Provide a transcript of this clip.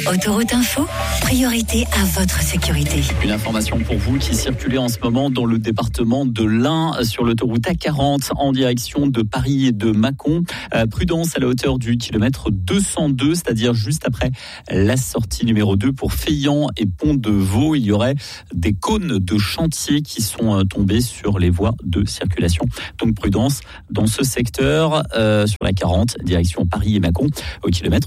Autoroute Info, priorité à votre sécurité. Une information pour vous qui circulez en ce moment dans le département de l'Ain sur l'autoroute A40 en direction de Paris et de Mâcon. Prudence à la hauteur du kilomètre 202, c'est-à-dire juste après la sortie numéro 2 pour Feillan et Pont-de-Vaux. Il y aurait des cônes de chantier qui sont tombés sur les voies de circulation. Donc prudence dans ce secteur sur la 40, direction Paris et Mâcon au kilomètre